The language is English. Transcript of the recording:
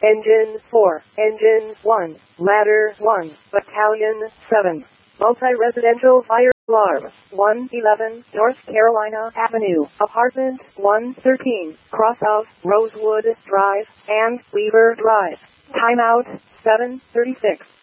Engine 4, Engine 1, Ladder 1, Battalion 7. Multi-residential fire alarm, 111 North Carolina Avenue, Apartment 113, cross of Rosewood Drive and Weaver Drive. Timeout, 7:36.